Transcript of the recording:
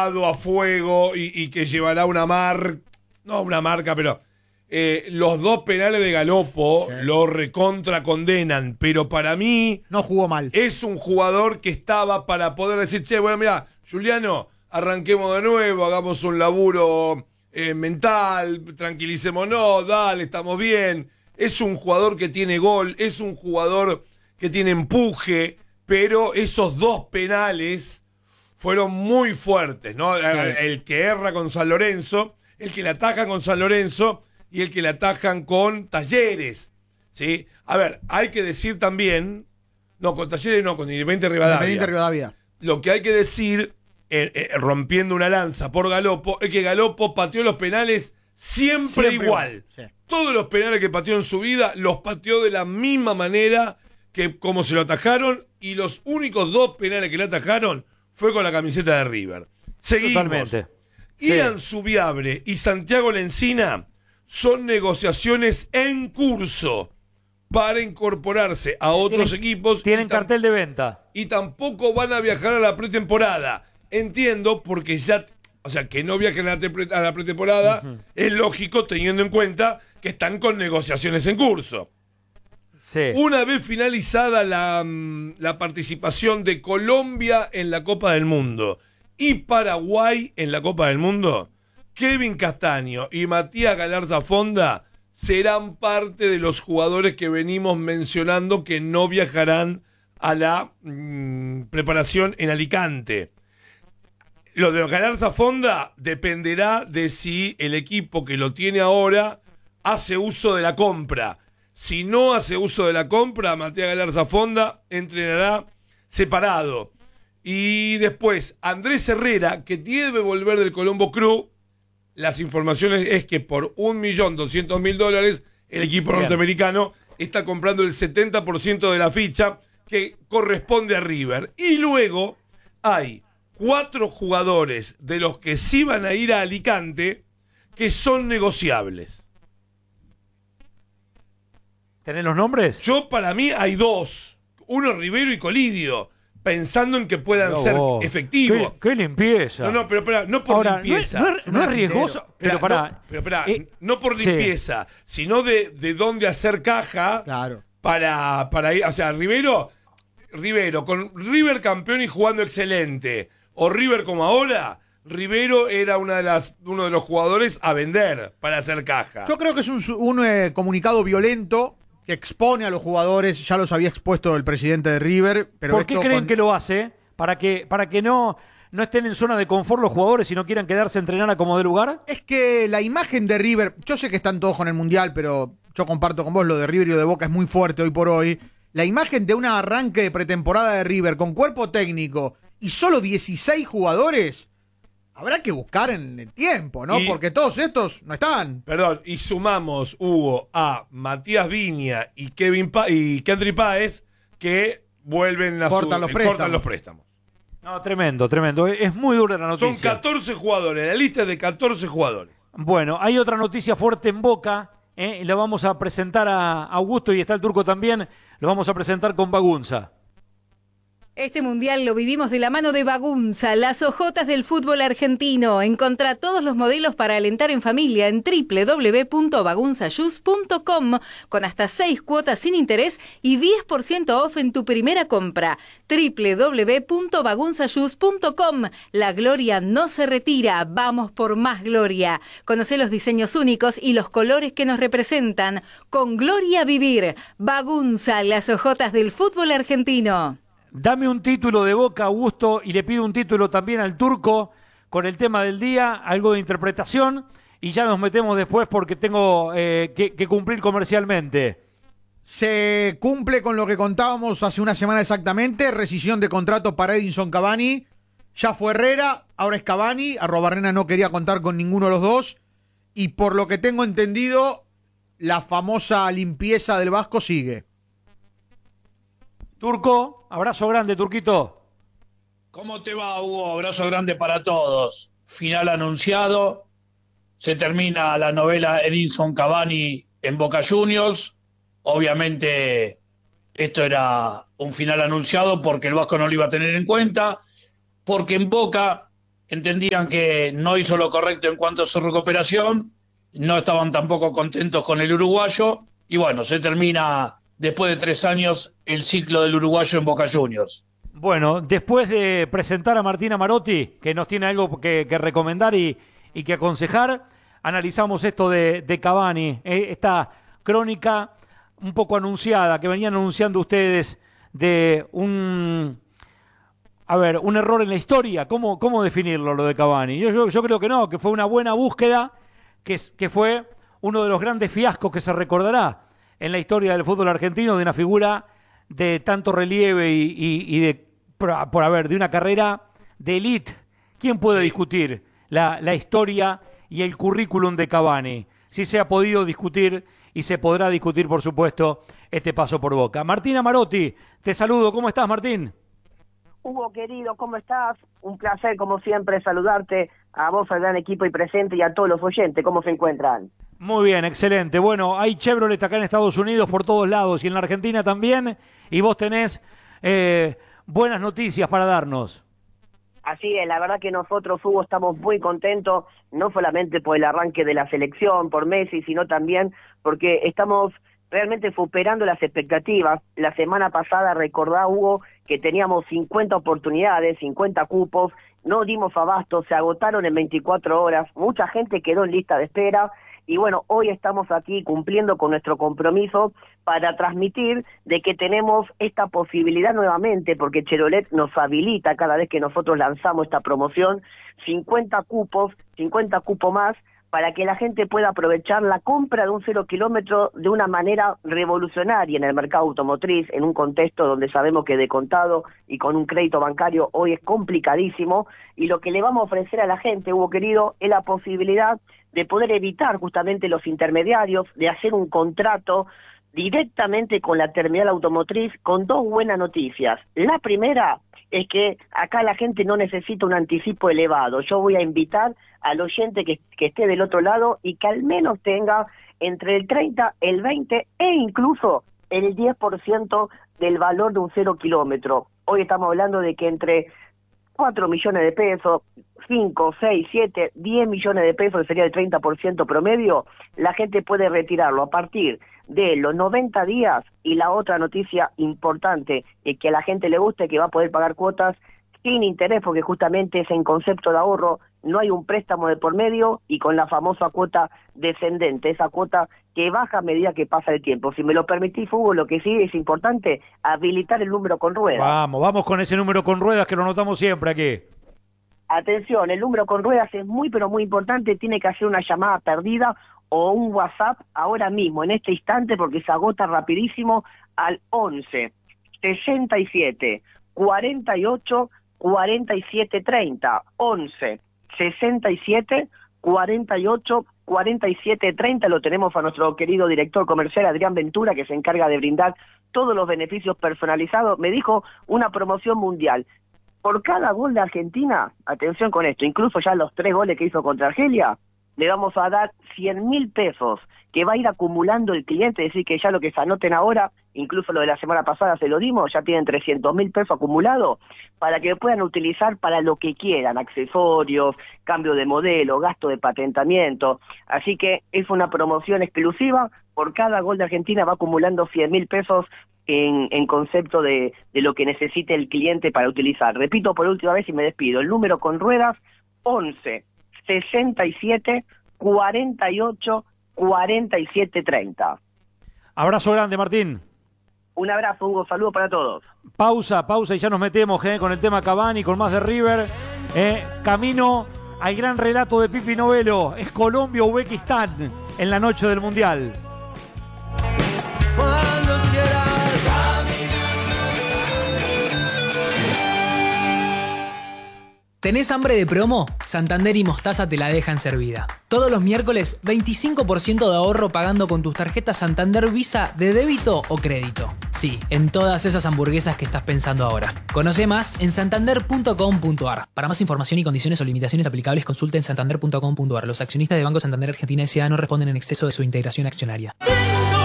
dado a fuego y que llevará una marca, pero los 2 penales de Galopo lo recontra condenan, pero para mí no jugó mal. Es un jugador que estaba para poder decir, che, bueno, mira, Juliano, arranquemos de nuevo, hagamos un laburo mental, tranquilicémonos, dale, estamos bien. Es un jugador que tiene gol, es un jugador que tiene empuje, pero esos 2 penales fueron muy fuertes, ¿no? Sí. El que erra con San Lorenzo, el que le ataja con San Lorenzo y el que le atajan con Talleres, ¿sí? A ver, hay que decir también, no, con Talleres no, con Independiente Rivadavia. Lo que hay que decir, rompiendo una lanza por Galopo, es que Galopo pateó los penales siempre igual. Sí. Todos los penales que pateó en su vida los pateó de la misma manera que como se lo atajaron, y los únicos 2 penales que le atajaron fue con la camiseta de River. Seguimos. Totalmente. Ian Subiabre y Santiago Lencina son negociaciones en curso para incorporarse a otros equipos. Tienen cartel de venta. Y tampoco van a viajar a la pretemporada. Entiendo, porque ya... O sea, que no viajen a la pretemporada es lógico, teniendo en cuenta que están con negociaciones en curso. Sí. Una vez finalizada la participación de Colombia en la Copa del Mundo y Paraguay en la Copa del Mundo, Kevin Castaño y Matías Galarza Fonda serán parte de los jugadores que venimos mencionando que no viajarán a la preparación en Alicante. Lo de Galarza Fonda dependerá de si el equipo que lo tiene ahora hace uso de la compra. Si no hace uso de la compra, Matías Galarza Fonda entrenará separado. Y después, Andrés Herrera, que debe volver del Colombo Crew. Las informaciones es que por $1.200.000 el equipo norteamericano está comprando el 70% de la ficha que corresponde a River. Y luego hay 4 jugadores de los que sí van a ir a Alicante que son negociables. ¿Tenés los nombres? Yo, para mí, hay 2. Uno, Rivero y Colidio, pensando en que puedan ser efectivos. ¿Qué limpieza? No, pero espera, no por limpieza. No es riesgoso, pero pará. No por limpieza, sino de dónde hacer caja. Claro. Para ir. O sea, Rivero, con River campeón y jugando excelente, o River como ahora, Rivero era uno de los jugadores a vender para hacer caja. Yo creo que es un comunicado violento que expone a los jugadores. Ya los había expuesto el presidente de River. Pero ¿por qué creen que lo hace? ¿Para que no estén en zona de confort los jugadores y no quieran quedarse a entrenar a como de lugar? Es que la imagen de River, yo sé que están todos con el Mundial, pero yo comparto con vos, lo de River y lo de Boca es muy fuerte hoy por hoy. La imagen de un arranque de pretemporada de River con cuerpo técnico y solo 16 jugadores, habrá que buscar en el tiempo, ¿no? Porque todos estos no están. Perdón, y sumamos, Hugo, a Matías Viña y Kendry Páez, que vuelven cortan los préstamos. No, tremendo. Es muy dura la noticia. Son 14 jugadores, la lista es de 14 jugadores. Bueno, hay otra noticia fuerte en Boca, la vamos a presentar a Augusto y está el Turco también, lo vamos a presentar con Bagunza. Este mundial lo vivimos de la mano de Bagunza, las hojotas del fútbol argentino. Encontrá todos los modelos para alentar en familia en www.bagunzayus.com con hasta 6 cuotas sin interés y 10% off en tu primera compra. www.bagunzayus.com. La gloria no se retira, vamos por más gloria. Conocé los diseños únicos y los colores que nos representan. Con gloria vivir. Bagunza, las hojotas del fútbol argentino. Dame un título de Boca, Augusto, y le pido un título también al Turco con el tema del día, algo de interpretación, y ya nos metemos después porque tengo que cumplir comercialmente. Se cumple con lo que contábamos hace una semana exactamente, rescisión de contrato para Edinson Cavani, ya fue Herrera, ahora es Cavani, Arrobarrena no quería contar con ninguno de los dos, y por lo que tengo entendido, la famosa limpieza del Vasco sigue. Turco, abrazo grande, Turquito. ¿Cómo te va, Hugo? Abrazo grande para todos. Final anunciado. Se termina la novela Edinson Cavani en Boca Juniors. Obviamente esto era un final anunciado porque el Vasco no lo iba a tener en cuenta, porque en Boca entendían que no hizo lo correcto en cuanto a su recuperación, no estaban tampoco contentos con el uruguayo, y bueno, se termina después de 3 años el ciclo del uruguayo en Boca Juniors. Bueno, después de presentar a Martina Marotti, que nos tiene algo que recomendar y que aconsejar, analizamos esto de Cavani, esta crónica un poco anunciada, que venían anunciando ustedes de un error en la historia. ¿Cómo definirlo, lo de Cavani? Yo creo que no, que fue una buena búsqueda, que fue uno de los grandes fiascos que se recordará en la historia del fútbol argentino, de una figura de tanto relieve y de una carrera de élite. ¿Quién puede discutir la historia y el currículum de Cavani? Sí se ha podido discutir y se podrá discutir, por supuesto, este paso por Boca. Martina Marotti, te saludo. ¿Cómo estás, Martín? Hugo, querido, ¿cómo estás? Un placer, como siempre, saludarte a vos, al gran equipo y presente, y a todos los oyentes. ¿Cómo se encuentran? Muy bien, excelente. Bueno, hay Chevrolet acá en Estados Unidos por todos lados y en la Argentina también, y vos tenés buenas noticias para darnos. Así es, la verdad que nosotros, Hugo, estamos muy contentos, no solamente por el arranque de la selección, por Messi, sino también porque estamos realmente superando las expectativas. La semana pasada, recordá, Hugo, que teníamos 50 oportunidades, 50 cupos, no dimos abasto, se agotaron en 24 horas, mucha gente quedó en lista de espera, y bueno, hoy estamos aquí cumpliendo con nuestro compromiso para transmitir de que tenemos esta posibilidad nuevamente, porque Chevrolet nos habilita cada vez que nosotros lanzamos esta promoción, 50 cupos más, para que la gente pueda aprovechar la compra de un 0 kilómetro de una manera revolucionaria en el mercado automotriz, en un contexto donde sabemos que de contado y con un crédito bancario hoy es complicadísimo, y lo que le vamos a ofrecer a la gente, Hugo querido, es la posibilidad de poder evitar justamente los intermediarios, de hacer un contrato directamente con la terminal automotriz, con 2 buenas noticias. La primera es que acá la gente no necesita un anticipo elevado. Yo voy a invitar al oyente que esté del otro lado y que al menos tenga entre el 30, el 20 e incluso el 10% del valor de un 0 kilómetro. Hoy estamos hablando de que entre 4 millones de pesos, 5, 6, 7, 10 millones de pesos, que sería el 30% promedio, la gente puede retirarlo a partir de los 90 días, y la otra noticia importante es que a la gente le guste, que va a poder pagar cuotas sin interés, porque justamente es en concepto de ahorro, no hay un préstamo de por medio, y con la famosa cuota descendente, esa cuota que baja a medida que pasa el tiempo. Si me lo permitís, Hugo, lo que sí es importante, habilitar el número con ruedas. Vamos con ese número con ruedas que lo notamos siempre aquí. Atención, el número con ruedas es muy pero muy importante, tiene que hacer una llamada perdida o un WhatsApp ahora mismo, en este instante, porque se agota rapidísimo, al 11 67 48 47 30, 11 67 48 47 30, lo tenemos a nuestro querido director comercial Adrián Ventura, que se encarga de brindar todos los beneficios personalizados. Me dijo una promoción mundial. Por cada gol de Argentina, atención con esto, incluso ya los 3 goles que hizo contra Argelia, le vamos a dar 100.000 pesos que va a ir acumulando el cliente, es decir, que ya lo que se anoten ahora, incluso lo de la semana pasada se lo dimos, ya tienen 300.000 pesos acumulados, para que puedan utilizar para lo que quieran, accesorios, cambio de modelo, gasto de patentamiento. Así que es una promoción exclusiva, por cada gol de Argentina va acumulando 100.000 pesos en concepto de lo que necesite el cliente para utilizar. Repito por última vez y me despido, el número con ruedas, 11 67 48 47 30. Abrazo grande, Martín. Un abrazo, Hugo, saludos para todos. Pausa y ya nos metemos con el tema Cavani, con más de River. Camino al gran relato de Pipi Novello. Es Colombia-Uzbekistán en la noche del Mundial. Cuando quieras. ¿Tenés hambre de promo? Santander y Mostaza te la dejan servida. Todos los miércoles, 25% de ahorro pagando con tus tarjetas Santander Visa de débito o crédito. Sí, en todas esas hamburguesas que estás pensando ahora. Conoce más en santander.com.ar. Para más información y condiciones o limitaciones aplicables, consulta en santander.com.ar. Los accionistas de Banco Santander Argentina S.A. no responden en exceso de su integración accionaria.